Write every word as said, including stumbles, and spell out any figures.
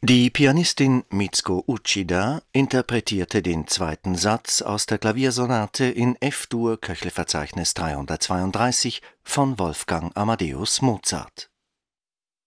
Die Pianistin Mitsuko Uchida interpretierte den zweiten Satz aus der Klaviersonate in F-Dur Köchelverzeichnis dreihundertzweiunddreißig von Wolfgang Amadeus Mozart.